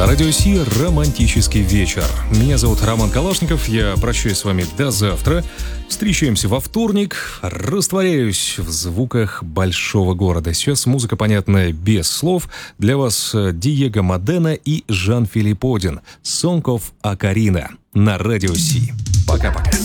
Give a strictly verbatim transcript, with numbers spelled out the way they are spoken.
На радио Си романтический вечер. Меня зовут Роман Калашников, я прощаюсь с вами до завтра. Встречаемся во вторник, растворяюсь в звуках большого города. Сейчас музыка, понятная без слов. Для вас Диего Модена и Жан-Филипп Один. Song of Ocarina на радио Си. Пока-пока.